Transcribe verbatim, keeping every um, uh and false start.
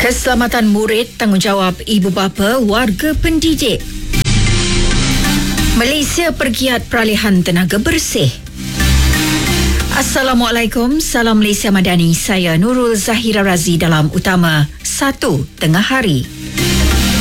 Keselamatan murid, tanggungjawab ibu bapa, warga pendidik. Malaysia pergiat peralihan tenaga bersih. Assalamualaikum, salam Malaysia Madani. Saya Nurul Zahira Razi dalam Utama satu Tengah Hari.